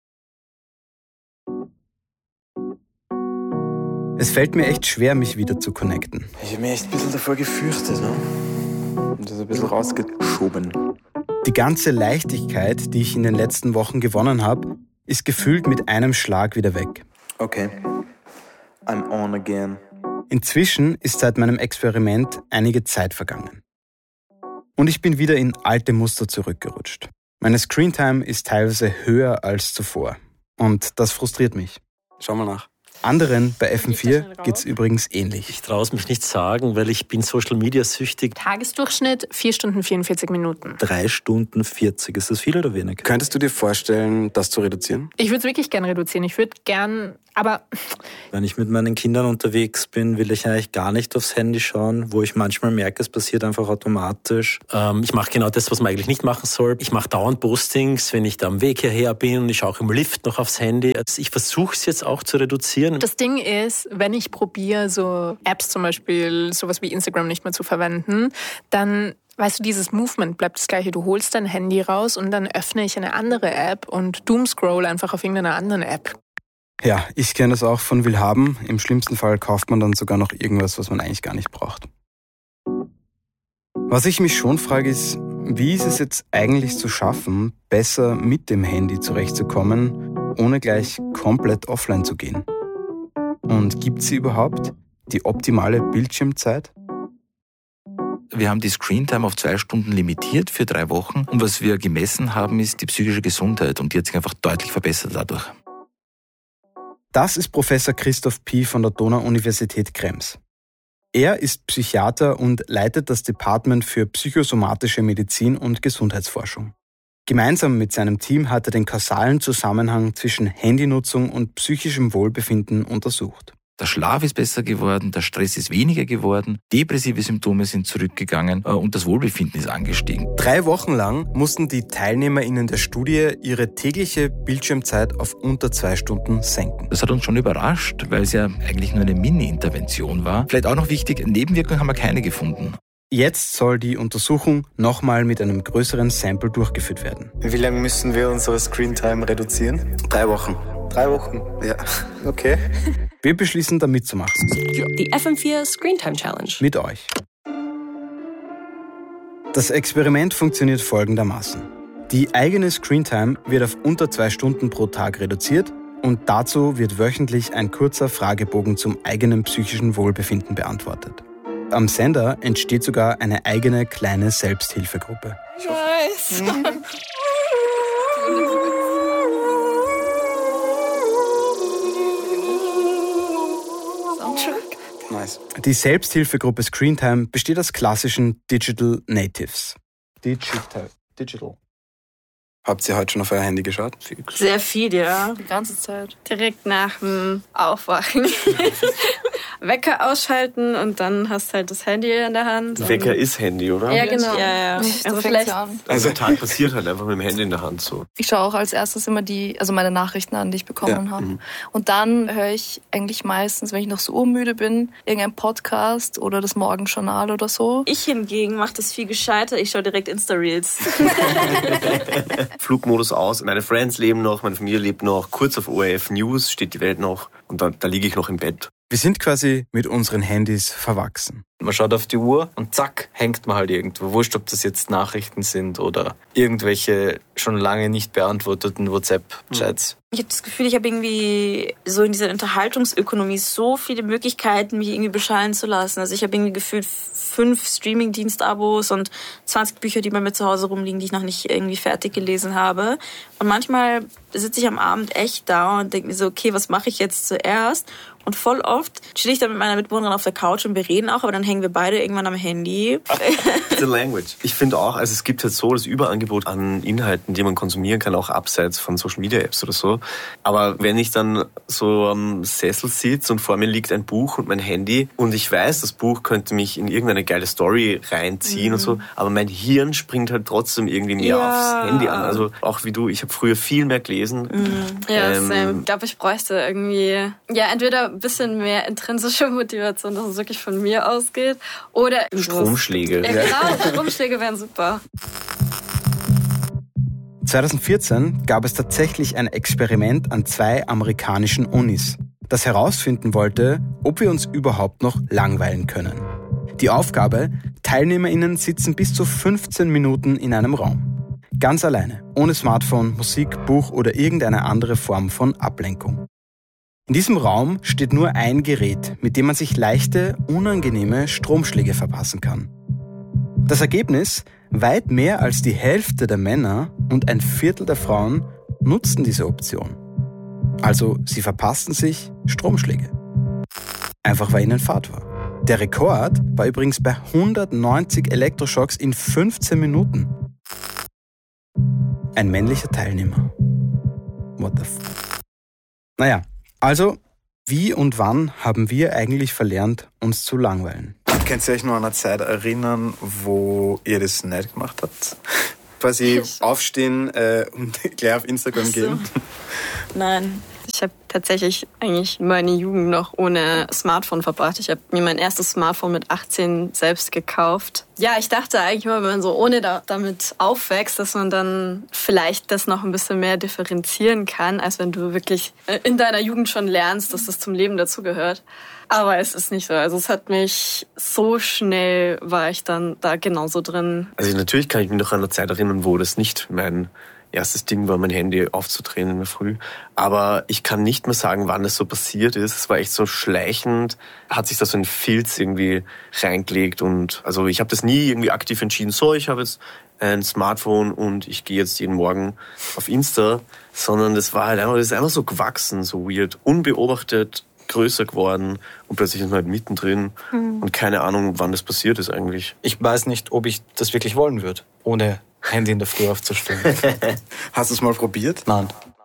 Es fällt mir echt schwer, mich wieder zu connecten. Ich habe mich echt ein bisschen davor gefürchtet, ne? Und das ein bisschen rausgeschoben. Die ganze Leichtigkeit, die ich in den letzten Wochen gewonnen habe, ist gefühlt mit einem Schlag wieder weg. Okay. I'm on again. Inzwischen ist seit meinem Experiment einige Zeit vergangen. Und ich bin wieder in alte Muster zurückgerutscht. Meine Screentime ist teilweise höher als zuvor. Und das frustriert mich. Schau mal nach. Anderen bei F M vier geht's übrigens ähnlich. Ich traue es mich nicht sagen, weil ich bin Social-Media-süchtig. Tagesdurchschnitt vier Stunden vierundvierzig Minuten. Drei Stunden vierzig. Ist das viel oder wenig? Könntest du dir vorstellen, das zu reduzieren? Ich würde es wirklich gern reduzieren. Ich würde gern, aber... Wenn ich mit meinen Kindern unterwegs bin, will ich eigentlich gar nicht aufs Handy schauen, wo ich manchmal merke, es passiert einfach automatisch. Ähm, ich mache genau das, was man eigentlich nicht machen soll. Ich mache dauernd Postings, wenn ich da am Weg hierher bin und ich schaue auch im Lift noch aufs Handy. Also ich versuche es jetzt auch zu reduzieren. Das Ding ist, wenn ich probiere, so Apps zum Beispiel, sowas wie Instagram nicht mehr zu verwenden, dann, weißt du, dieses Movement bleibt das gleiche. Du holst dein Handy raus und dann öffne ich eine andere App und doomscroll einfach auf irgendeiner anderen App. Ja, ich kenne das auch von Willhaben. Im schlimmsten Fall kauft man dann sogar noch irgendwas, was man eigentlich gar nicht braucht. Was ich mich schon frage ist, Wie ist es jetzt eigentlich zu schaffen, besser mit dem Handy zurechtzukommen, ohne gleich komplett offline zu gehen? Und gibt sie überhaupt die optimale Bildschirmzeit? Wir haben die Screentime auf zwei Stunden limitiert für drei Wochen. Und was wir gemessen haben, ist die psychische Gesundheit. Und die hat sich einfach deutlich verbessert dadurch. Das ist Professor Christoph Pi von der Donau-Universität Krems. Er ist Psychiater und leitet das Department für psychosomatische Medizin und Gesundheitsforschung. Gemeinsam mit seinem Team hat er den kausalen Zusammenhang zwischen Handynutzung und psychischem Wohlbefinden untersucht. Der Schlaf ist besser geworden, der Stress ist weniger geworden, depressive Symptome sind zurückgegangen und das Wohlbefinden ist angestiegen. Drei Wochen lang mussten die TeilnehmerInnen der Studie ihre tägliche Bildschirmzeit auf unter zwei Stunden senken. Das hat uns schon überrascht, weil es ja eigentlich nur eine Mini-Intervention war. Vielleicht auch noch wichtig, Nebenwirkungen haben wir keine gefunden. Jetzt soll die Untersuchung nochmal mit einem größeren Sample durchgeführt werden. Wie lange müssen wir unsere Screentime reduzieren? Drei Wochen. Drei Wochen? Ja, okay. Wir beschließen, da mitzumachen. Die F M vier Screentime Challenge. Mit euch. Das Experiment funktioniert folgendermaßen. Die eigene Screentime wird auf unter zwei Stunden pro Tag reduziert und dazu wird wöchentlich ein kurzer Fragebogen zum eigenen psychischen Wohlbefinden beantwortet. Am Sender entsteht sogar eine eigene kleine Selbsthilfegruppe. Nice. Nice. Die Selbsthilfegruppe Screentime besteht aus klassischen Digital Natives. Digital. Digital. Habt ihr heute schon auf euer Handy geschaut? Sehr viel, ja. Die ganze Zeit. Direkt nach dem Aufwachen. Wecker ausschalten und dann hast du halt das Handy in der Hand. Wecker ist Handy, oder? Ja, genau. Ja, ja. Also vielleicht. Also der Tag passiert halt einfach mit dem Handy in der Hand so. Ich schaue auch als erstes immer die, also meine Nachrichten an, die ich bekommen Ja. habe. Mhm. Und dann höre ich eigentlich meistens, wenn ich noch so urmüde bin, irgendein Podcast oder das Morgenjournal oder so. Ich hingegen mache das viel gescheiter. Ich schaue direkt Insta-Reels. Flugmodus aus. Meine Friends leben noch, meine Familie lebt noch. Kurz auf O R F News steht die Welt noch und da, da liege ich noch im Bett. Wir sind quasi mit unseren Handys verwachsen. Man schaut auf die Uhr und zack, hängt man halt irgendwo. Wurscht, ob das jetzt Nachrichten sind oder irgendwelche schon lange nicht beantworteten WhatsApp-Chats. Ich habe das Gefühl, ich habe irgendwie so in dieser Unterhaltungsökonomie so viele Möglichkeiten, mich irgendwie beschallen zu lassen. Also ich habe irgendwie gefühlt fünf Streaming-Dienst-Abos und zwanzig Bücher, die bei mir zu Hause rumliegen, die ich noch nicht irgendwie fertig gelesen habe. Und manchmal sitze ich am Abend echt da und denke mir so, okay, was mache ich jetzt zuerst? Und voll oft stehe ich dann mit meiner Mitbewohnerin auf der Couch und wir reden auch, aber dann hängen wir beide irgendwann am Handy. The language. Ich finde auch, also es gibt halt so das Überangebot an Inhalten, die man konsumieren kann, auch abseits von Social Media Apps oder so. Aber wenn ich dann so am Sessel sitze und vor mir liegt ein Buch und mein Handy und ich weiß, das Buch könnte mich in irgendeine geile Story reinziehen mhm. und so, aber mein Hirn springt halt trotzdem irgendwie mehr ja. aufs Handy an. Also auch wie du, ich habe früher viel mehr gelesen. Mhm. Ja, ähm, ich glaube, ich bräuchte irgendwie, ja, entweder ein bisschen mehr intrinsische Motivation, dass es wirklich von mir ausgeht, oder Stromschläge. Ja, genau, Stromschläge wären super. zwanzig vierzehn gab es tatsächlich ein Experiment an zwei amerikanischen Unis, das herausfinden wollte, ob wir uns überhaupt noch langweilen können. Die Aufgabe: TeilnehmerInnen sitzen bis zu fünfzehn Minuten in einem Raum. Ganz alleine, ohne Smartphone, Musik, Buch oder irgendeine andere Form von Ablenkung. In diesem Raum steht nur ein Gerät, mit dem man sich leichte, unangenehme Stromschläge verpassen kann. Das Ergebnis: weit mehr als die Hälfte der Männer und ein Viertel der Frauen nutzten diese Option. Also sie verpassten sich Stromschläge. Einfach weil ihnen Fahrt war. Der Rekord war übrigens bei hundertneunzig Elektroschocks in fünfzehn Minuten. Ein männlicher Teilnehmer. What the f... Naja, also, wie und wann haben wir eigentlich verlernt, uns zu langweilen? Könnt ihr euch noch an eine Zeit erinnern, wo ihr das nicht gemacht habt? Quasi aufstehen äh, und gleich auf Instagram so. gehen? Nein. Ich habe tatsächlich eigentlich meine Jugend noch ohne Smartphone verbracht. Ich habe mir mein erstes Smartphone mit achtzehn selbst gekauft. Ja, ich dachte eigentlich immer, wenn man so ohne da, damit aufwächst, dass man dann vielleicht das noch ein bisschen mehr differenzieren kann, als wenn du wirklich in deiner Jugend schon lernst, dass das zum Leben dazugehört. Aber es ist nicht so. Also es hat mich so schnell, war ich dann da genauso drin. Also natürlich kann ich mich noch an eine Zeit erinnern, wo das nicht mein erstes Ding war, mein Handy aufzudrehen in der Früh. Aber ich kann nicht mehr sagen, wann das so passiert ist. Es war echt so schleichend, hat sich da so ein Filz irgendwie reingelegt. Und also ich habe das nie irgendwie aktiv entschieden, so, ich habe jetzt ein Smartphone und ich gehe jetzt jeden Morgen auf Insta. Sondern das war halt einfach, das ist einfach so gewachsen, so weird, unbeobachtet, größer geworden und plötzlich ist man halt mittendrin mhm. und keine Ahnung, wann das passiert ist eigentlich. Ich weiß nicht, ob ich das wirklich wollen würde, ohne Handy in der Früh aufzustehen. Hast du es mal probiert? Nein.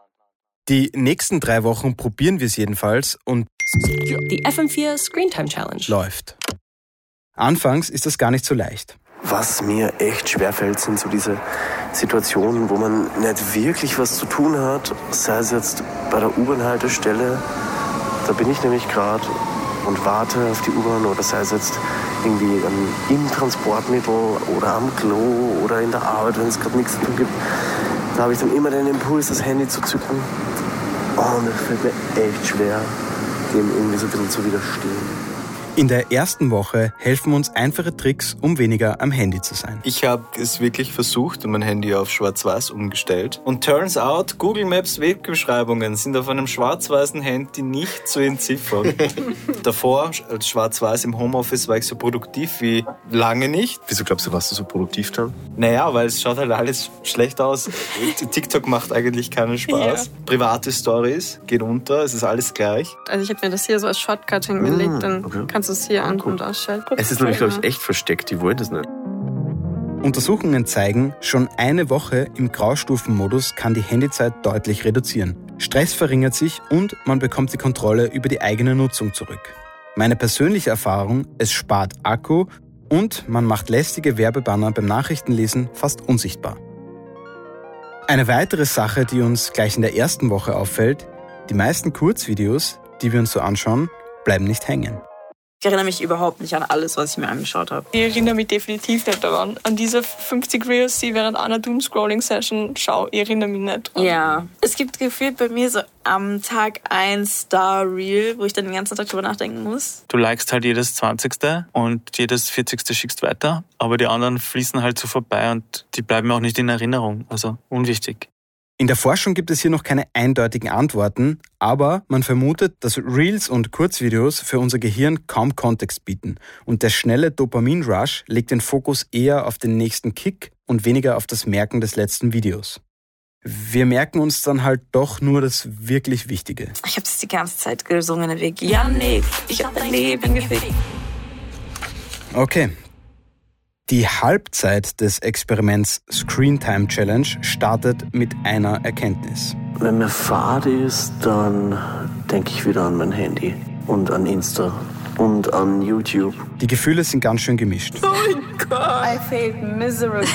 Die nächsten drei Wochen probieren wir es jedenfalls und Die F M vier Screentime Challenge läuft. Anfangs ist das gar nicht so leicht. Was mir echt schwerfällt, sind so diese Situationen, wo man nicht wirklich was zu tun hat, sei es jetzt bei der U-Bahn-Haltestelle. Da bin ich nämlich gerade und warte auf die U-Bahn oder sei es jetzt irgendwie im Transportmittel oder am Klo oder in der Arbeit, wenn es gerade nichts zu tun gibt. Da habe ich dann immer den Impuls, das Handy zu zücken. Oh, und es fällt mir echt schwer, dem irgendwie so ein bisschen zu widerstehen. In der ersten Woche helfen uns einfache Tricks, um weniger am Handy zu sein. Ich habe es wirklich versucht und mein Handy auf Schwarz-Weiß umgestellt. Und turns out, Google Maps Wegbeschreibungen sind auf einem schwarz-weißen Handy nicht zu entziffern. Davor, als Schwarz-Weiß im Homeoffice, war ich so produktiv wie lange nicht. Wieso glaubst du, warst du so produktiv dann? Naja, weil es schaut halt alles schlecht aus. TikTok macht eigentlich keinen Spaß. Ja. Private Stories geht unter, es ist alles gleich. Also ich habe mir das hier so als Shortcut hingelegt, mmh, dann okay. kannst es hier an- und ausschalten. Es ist nämlich, glaube ich, echt versteckt. Die wollen das nicht. Untersuchungen zeigen, schon eine Woche im Graustufenmodus kann die Handyzeit deutlich reduzieren. Stress verringert sich und man bekommt die Kontrolle über die eigene Nutzung zurück. Meine persönliche Erfahrung, es spart Akku und man macht lästige Werbebanner beim Nachrichtenlesen fast unsichtbar. Eine weitere Sache, die uns gleich in der ersten Woche auffällt, die meisten Kurzvideos, die wir uns so anschauen, bleiben nicht hängen. Ich erinnere mich überhaupt nicht an alles, was ich mir angeschaut habe. Ich erinnere mich definitiv nicht daran. An diese fünfzig Reels, die ich während einer Doomscrolling-Session schaue, ich erinnere mich nicht dran. Ja, es gibt gefühlt bei mir so am Tag ein Star-Reel, wo ich dann den ganzen Tag drüber nachdenken muss. Du likest halt jedes zwanzigste und jedes vierzigste schickst weiter, aber die anderen fließen halt so vorbei und die bleiben auch nicht in Erinnerung, also unwichtig. In der Forschung gibt es hier noch keine eindeutigen Antworten, aber man vermutet, dass Reels und Kurzvideos für unser Gehirn kaum Kontext bieten und der schnelle Dopamin-Rush legt den Fokus eher auf den nächsten Kick und weniger auf das Merken des letzten Videos. Wir merken uns dann halt doch nur das wirklich Wichtige. Ich habe das die ganze Zeit gesungen, der Weg. Janik, ich hab dein Leben gefickt. Okay. Die Halbzeit des Experiments Screentime Challenge startet mit einer Erkenntnis. Wenn mir fad ist, dann denke ich wieder an mein Handy und an Insta und an YouTube. Die Gefühle sind ganz schön gemischt. Oh mein Gott. I failed miserably.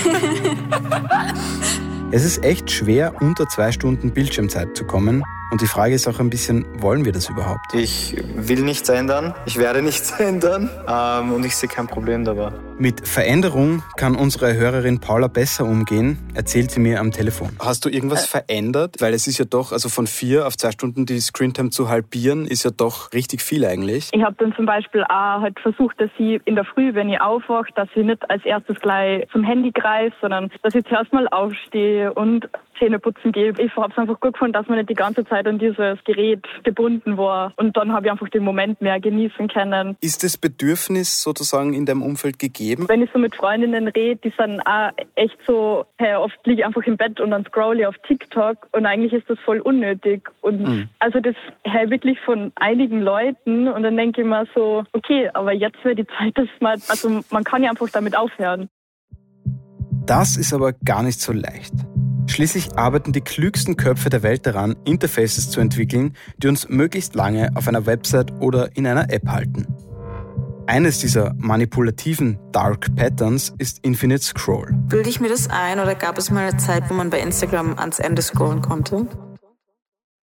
Es ist echt schwer, unter zwei Stunden Bildschirmzeit zu kommen. Und die Frage ist auch ein bisschen, wollen wir das überhaupt? Ich will nichts ändern, ich werde nichts ändern ähm, und ich sehe kein Problem dabei. Mit Veränderung kann unsere Hörerin Paula besser umgehen, erzählt sie mir am Telefon. Hast du irgendwas äh, verändert? Weil es ist ja doch, also von vier auf zwei Stunden die Screentime zu halbieren, ist ja doch richtig viel eigentlich. Ich habe dann zum Beispiel auch halt versucht, dass ich in der Früh, wenn ich aufwache, dass ich nicht als erstes gleich zum Handy greife, sondern dass ich zuerst mal aufstehe und Zähne putzen gehe. Ich habe es einfach gut gefunden, dass man nicht die ganze Zeit an dieses Gerät gebunden war. Und dann habe ich einfach den Moment mehr genießen können. Ist das Bedürfnis sozusagen in deinem Umfeld gegeben? Wenn ich so mit Freundinnen rede, die sind auch echt so, hey, oft liege ich einfach im Bett und dann scroll ich auf TikTok und eigentlich ist das voll unnötig. Und mhm. also das hey, wirklich von einigen Leuten und dann denke ich mir so, okay, aber jetzt wäre die Zeit, dass man, also man kann ja einfach damit aufhören. Das ist aber gar nicht so leicht. Schließlich arbeiten die klügsten Köpfe der Welt daran, Interfaces zu entwickeln, die uns möglichst lange auf einer Website oder in einer App halten. Eines dieser manipulativen Dark Patterns ist Infinite Scroll. Bilde ich mir das ein oder gab es mal eine Zeit, wo man bei Instagram ans Ende scrollen konnte?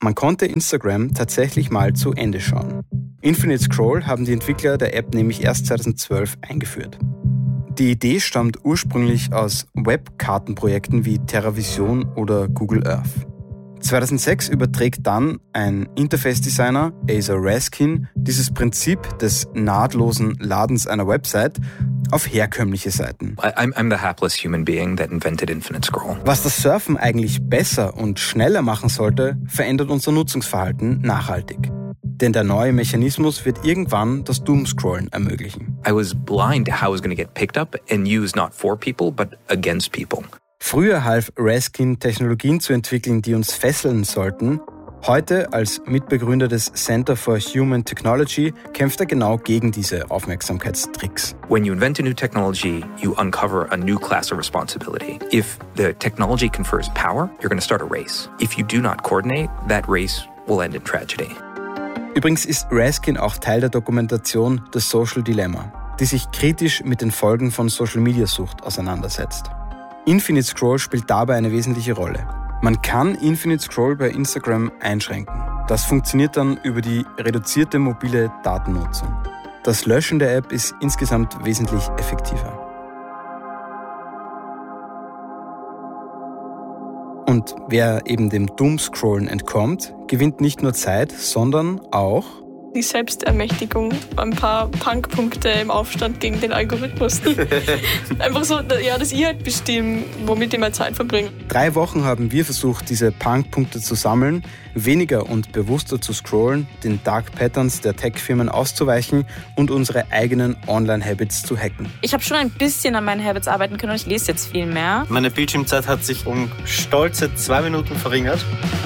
Man konnte Instagram tatsächlich mal zu Ende schauen. Infinite Scroll haben die Entwickler der App nämlich erst zweitausendzwölf eingeführt. Die Idee stammt ursprünglich aus Webkartenprojekten wie TerraVision oder Google Earth. zweitausendsechs überträgt dann ein Interface-Designer, Asa Raskin, dieses Prinzip des nahtlosen Ladens einer Website auf herkömmliche Seiten. I'm, I'm the hapless human being that invented Infinite Scroll. Was das Surfen eigentlich besser und schneller machen sollte, verändert unser Nutzungsverhalten nachhaltig. Denn der neue Mechanismus wird irgendwann das Doomscrollen ermöglichen. I was blind to how it was going to get picked up and used not for people, but against people. Früher half Raskin, Technologien zu entwickeln, die uns fesseln sollten. Heute, als Mitbegründer des Center for Human Technology, kämpft er genau gegen diese Aufmerksamkeitstricks. When you invent a new technology, you uncover a new class of responsibility. If the technology confers power, you're going to start a race. If you do not coordinate, that race will end in tragedy. Übrigens ist Raskin auch Teil der Dokumentation The Social Dilemma, die sich kritisch mit den Folgen von Social-Media-Sucht auseinandersetzt. Infinite Scroll spielt dabei eine wesentliche Rolle. Man kann Infinite Scroll bei Instagram einschränken. Das funktioniert dann über die reduzierte mobile Datennutzung. Das Löschen der App ist insgesamt wesentlich effektiver. Und wer eben dem Doomscrollen entkommt, gewinnt nicht nur Zeit, sondern auch die Selbstermächtigung, ein paar Punkpunkte im Aufstand gegen den Algorithmus. Einfach so, ja, dass ich halt bestimme, womit ich meine Zeit verbringe. Drei Wochen haben wir versucht, diese Punkpunkte zu sammeln, weniger und bewusster zu scrollen, den Dark Patterns der Tech-Firmen auszuweichen und unsere eigenen Online-Habits zu hacken. Ich habe schon ein bisschen an meinen Habits arbeiten können und ich lese jetzt viel mehr. Meine Bildschirmzeit hat sich um stolze zwei Minuten verringert.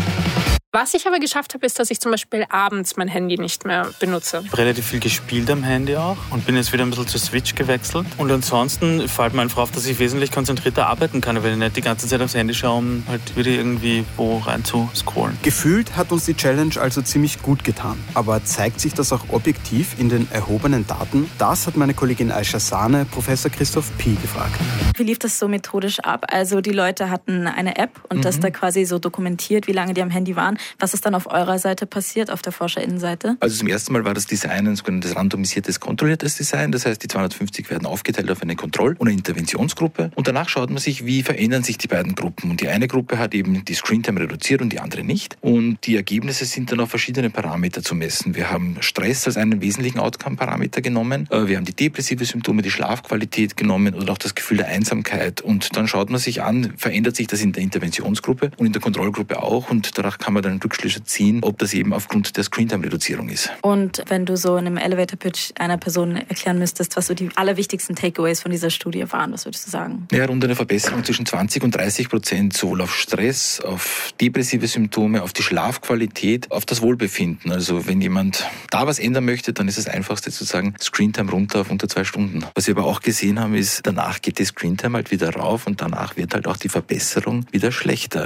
Was ich aber geschafft habe, ist, dass ich zum Beispiel abends mein Handy nicht mehr benutze. Ich habe relativ viel gespielt am Handy auch und bin jetzt wieder ein bisschen zur Switch gewechselt. Und ansonsten fällt mir einfach auf, dass ich wesentlich konzentrierter arbeiten kann, weil ich nicht die ganze Zeit aufs Handy schaue, um halt wieder irgendwie wo rein zu scrollen. Gefühlt hat uns die Challenge also ziemlich gut getan. Aber zeigt sich das auch objektiv in den erhobenen Daten? Das hat meine Kollegin Aisha Sahne Professor Christoph Pi gefragt. Wie lief das so methodisch ab? Also die Leute hatten eine App und mhm. das da quasi so dokumentiert, wie lange die am Handy waren. Was ist dann auf eurer Seite passiert, auf der ForscherInnenseite? Also zum ersten Mal war das Design ein sogenanntes randomisiertes, kontrolliertes Design. Das heißt, die zweihundertfünfzig werden aufgeteilt auf eine Kontroll- und eine Interventionsgruppe. Und danach schaut man sich, wie verändern sich die beiden Gruppen. Und die eine Gruppe hat eben die Screentime reduziert und die andere nicht. Und die Ergebnisse sind dann auf verschiedene Parameter zu messen. Wir haben Stress als einen wesentlichen Outcome-Parameter genommen. Wir haben die depressive Symptome, die Schlafqualität genommen oder auch das Gefühl der Einsamkeit. Und dann schaut man sich an, verändert sich das in der Interventionsgruppe und in der Kontrollgruppe auch. Und danach kann man dann Rückschlüsse ziehen, ob das eben aufgrund der Screentime-Reduzierung ist. Und wenn du so in einem Elevator-Pitch einer Person erklären müsstest, was so die allerwichtigsten Takeaways von dieser Studie waren, was würdest du sagen? Ja, rund eine Verbesserung zwischen zwanzig und dreißig Prozent sowohl auf Stress, auf depressive Symptome, auf die Schlafqualität, auf das Wohlbefinden. Also wenn jemand da was ändern möchte, dann ist das Einfachste zu sagen, Screentime runter auf unter zwei Stunden. Was wir aber auch gesehen haben, ist, danach geht die Screentime halt wieder rauf und danach wird halt auch die Verbesserung wieder schlechter.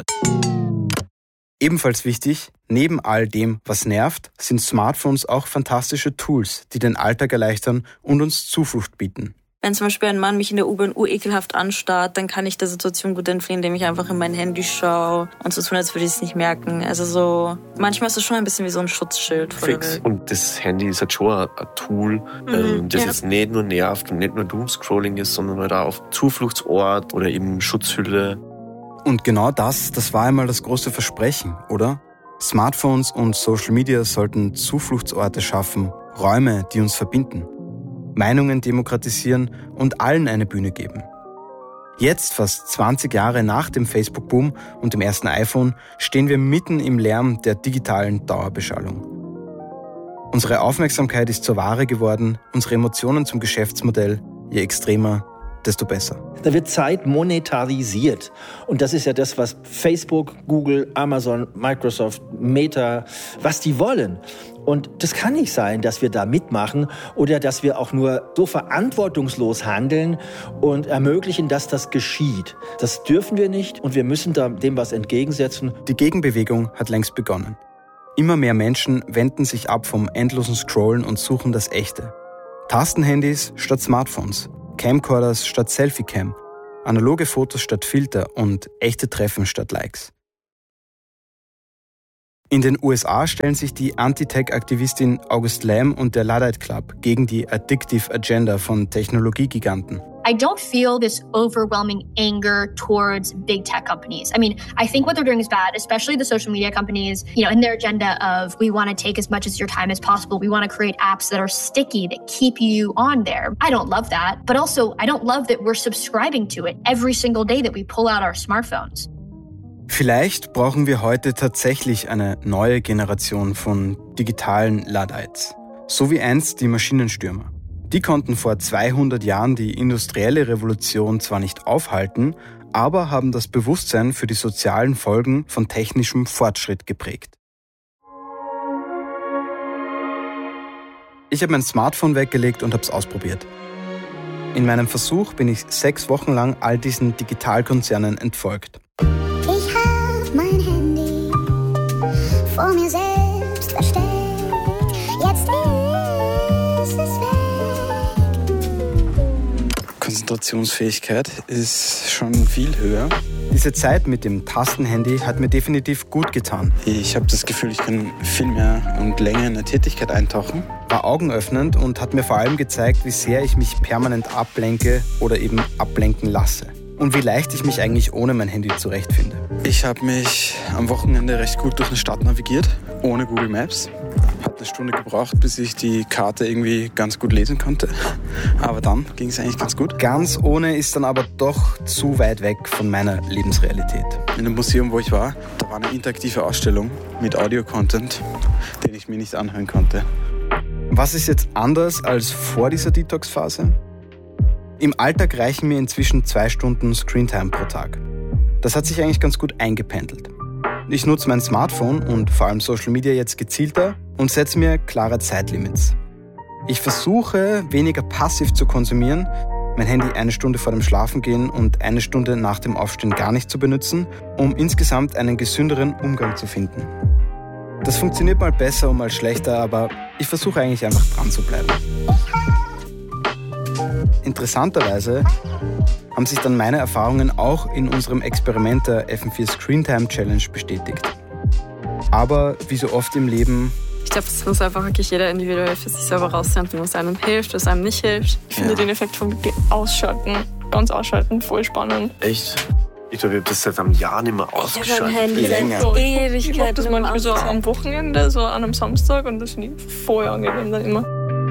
Ebenfalls wichtig, neben all dem, was nervt, sind Smartphones auch fantastische Tools, die den Alltag erleichtern und uns Zuflucht bieten. Wenn zum Beispiel ein Mann mich in der U-Bahn urekelhaft anstarrt, dann kann ich der Situation gut entfliehen, indem ich einfach in mein Handy schaue und so tun, als würde ich es nicht merken. Also so, manchmal ist es schon ein bisschen wie so ein Schutzschild vor der Welt. Und das Handy ist halt schon ein, ein Tool, mhm, ähm, das ja. jetzt nicht nur nervt und nicht nur Doomscrolling ist, sondern halt auch auf Zufluchtsort oder eben Schutzhülle. Und genau das, das war einmal das große Versprechen, oder? Smartphones und Social Media sollten Zufluchtsorte schaffen, Räume, die uns verbinden, Meinungen demokratisieren und allen eine Bühne geben. Jetzt, fast zwanzig Jahre nach dem Facebook-Boom und dem ersten iPhone, stehen wir mitten im Lärm der digitalen Dauerbeschallung. Unsere Aufmerksamkeit ist zur Ware geworden, unsere Emotionen zum Geschäftsmodell, je extremer, desto besser. Da wird Zeit monetarisiert. Und das ist ja das, was Facebook, Google, Amazon, Microsoft, Meta, was die wollen. Und das kann nicht sein, dass wir da mitmachen oder dass wir auch nur so verantwortungslos handeln und ermöglichen, dass das geschieht. Das dürfen wir nicht und wir müssen da dem was entgegensetzen. Die Gegenbewegung hat längst begonnen. Immer mehr Menschen wenden sich ab vom endlosen Scrollen und suchen das Echte. Tastenhandys statt Smartphones. Camcorders statt Selfie-Cam, analoge Fotos statt Filter und echte Treffen statt Likes. In den U S A stellen sich die Anti-Tech-Aktivistin August Lamb und der Luddite Club gegen die Addictive Agenda von Technologiegiganten. I don't feel this overwhelming anger towards big tech companies. I mean, I think what they're doing is bad, especially the social media companies, you know, in their agenda of we want to take as much of your time as possible. We want to create apps that are sticky, that keep you on there. I don't love that. But also, I don't love that we're subscribing to it every single day that we pull out our smartphones. Vielleicht brauchen wir heute tatsächlich eine neue Generation von digitalen Luddites. So wie einst die Maschinenstürmer. Die konnten vor zweihundert Jahren die industrielle Revolution zwar nicht aufhalten, aber haben das Bewusstsein für die sozialen Folgen von technischem Fortschritt geprägt. Ich habe mein Smartphone weggelegt und habe es ausprobiert. In meinem Versuch bin ich sechs Wochen lang all diesen Digitalkonzernen entfolgt. Ich hab mein Handy vor mir selbst versteckt. Jetzt ist es weg. Konzentrationsfähigkeit ist schon viel höher. Diese Zeit mit dem Tastenhandy hat mir definitiv gut getan. Ich habe das Gefühl, ich kann viel mehr und länger in eine Tätigkeit eintauchen. War augenöffnend und hat mir vor allem gezeigt, wie sehr ich mich permanent ablenke oder eben ablenken lasse. Und wie leicht ich mich eigentlich ohne mein Handy zurechtfinde. Ich habe mich am Wochenende recht gut durch eine Stadt navigiert, ohne Google Maps. Hat eine Stunde gebraucht, bis ich die Karte irgendwie ganz gut lesen konnte. Aber dann ging es eigentlich ganz gut. Ganz ohne ist dann aber doch zu weit weg von meiner Lebensrealität. In dem Museum, wo ich war, da war eine interaktive Ausstellung mit Audio-Content, den ich mir nicht anhören konnte. Was ist jetzt anders als vor dieser Detox-Phase? Im Alltag reichen mir inzwischen zwei Stunden Screentime pro Tag. Das hat sich eigentlich ganz gut eingependelt. Ich nutze mein Smartphone und vor allem Social Media jetzt gezielter und setze mir klare Zeitlimits. Ich versuche, weniger passiv zu konsumieren, mein Handy eine Stunde vor dem Schlafengehen und eine Stunde nach dem Aufstehen gar nicht zu benutzen, um insgesamt einen gesünderen Umgang zu finden. Das funktioniert mal besser und mal schlechter, aber ich versuche eigentlich einfach dran zu bleiben. Interessanterweise haben sich dann meine Erfahrungen auch in unserem Experiment der F M vier Screentime Challenge bestätigt. Aber wie so oft im Leben... Ich glaube, es muss einfach wirklich jeder individuell für sich selber rausfinden, was einem hilft, was einem nicht hilft. Ich finde ja. den Effekt von Ausschalten, ganz ausschalten, voll spannend. Echt? Ich glaube, ich habe das seit einem Jahr nicht mehr ausgeschaltet. Ich habe Handy seit Ewigkeit. Ich mache das manchmal so am Wochenende, so an einem Samstag und das finde ich voll angenehm dann immer.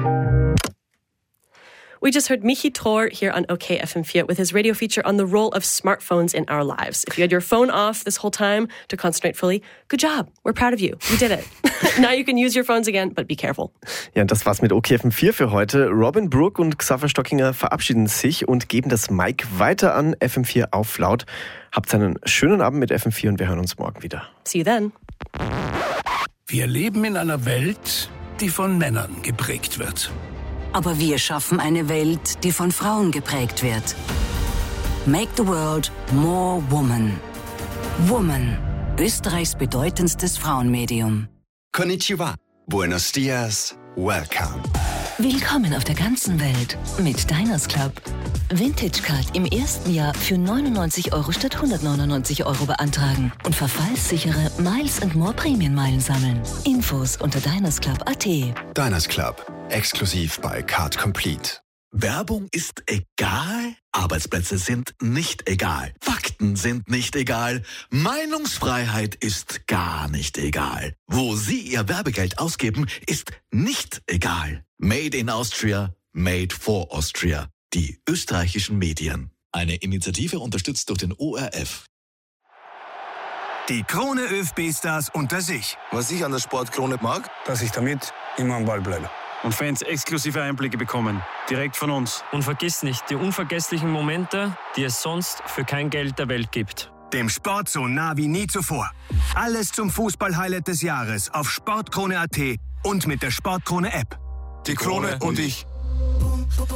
We just heard Michi Tor here on OK F M four with his radio feature on the role of smartphones in our lives. If you had your phone off this whole time to concentrate fully, good job. We're proud of you. You did it. Now you can use your phones again, but be careful. Ja, und das war's mit OK F M four für heute. Robin Brook und Xaver Stockinger verabschieden sich und geben das Mic weiter an F M four auf laut. Habt einen schönen Abend mit F M four und wir hören uns morgen wieder. See you then. Wir leben in einer Welt, die von Männern geprägt wird. Aber wir schaffen eine Welt, die von Frauen geprägt wird. Make the world more woman. Woman, Österreichs bedeutendstes Frauenmedium. Konnichiwa, buenos dias, welcome. Willkommen auf der ganzen Welt mit Diners Club. Vintage Card im ersten Jahr für neunundneunzig Euro statt hundertneunundneunzig Euro beantragen und verfallssichere Miles and More Prämienmeilen sammeln. Infos unter dinersclub punkt at. Diners Club, exklusiv bei Card Complete. Werbung ist egal, Arbeitsplätze sind nicht egal, Fakten sind nicht egal, Meinungsfreiheit ist gar nicht egal. Wo Sie Ihr Werbegeld ausgeben, ist nicht egal. Made in Austria, made for Austria. Die österreichischen Medien. Eine Initiative unterstützt durch den O R F. Die Krone ÖFB-Stars unter sich. Was ich an der Sportkrone mag, dass ich damit immer am Ball bleibe. Und Fans exklusive Einblicke bekommen. Direkt von uns. Und vergiss nicht die unvergesslichen Momente, die es sonst für kein Geld der Welt gibt. Dem Sport so nah wie nie zuvor. Alles zum Fußball-Highlight des Jahres auf sportkrone punkt at und mit der Sportkrone-App. Die Krone und ich.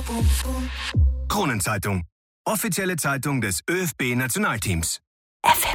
Kronenzeitung. Offizielle Zeitung des ÖFB-Nationalteams. F M